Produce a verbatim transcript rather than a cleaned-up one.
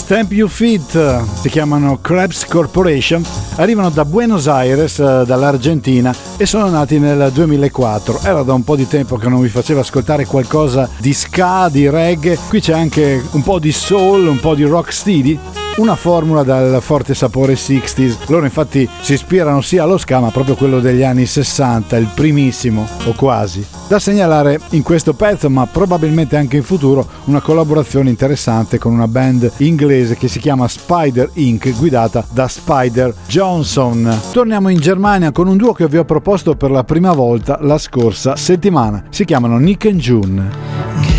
Stamp Your Feet, si chiamano Krebs Corporation, arrivano da Buenos Aires, dall'Argentina, e sono nati nel duemilaquattro. Era da un po' di tempo che non vi faceva ascoltare qualcosa di ska, di reggae. Qui c'è anche un po' di soul, un po' di rocksteady, una formula dal forte sapore sessanta. Loro infatti si ispirano sia allo ska, ma proprio quello degli anni sessanta, il primissimo o quasi. Da segnalare in questo pezzo, ma probabilmente anche in futuro, una collaborazione interessante con una band inglese che si chiama Spider Incorporated, guidata da Spider Johnson. Torniamo in Germania con un duo che vi ho proposto per la prima volta la scorsa settimana. Si chiamano Nick and June.